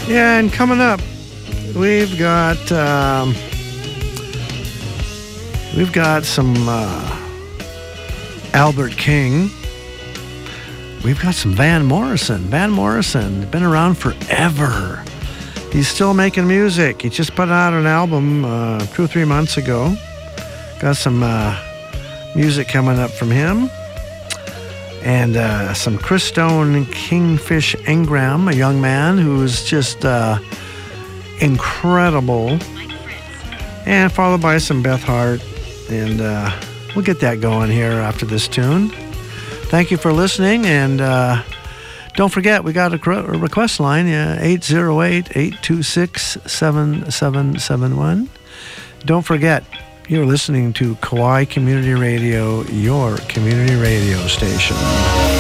Yeah, and coming up, we've got some Albert King. We've got some Van Morrison. Van Morrison, been around forever. He's still making music. He just put out an album 2 or 3 months ago. Got some music coming up from him. And some Chris Stone, Kingfish Ingram, a young man who's just incredible. And followed by some Beth Hart. And we'll get that going here after this tune. Thank you for listening, and don't forget, we got a request line, 808-826-7771. Don't forget, you're listening to Kauai Community Radio, your community radio station.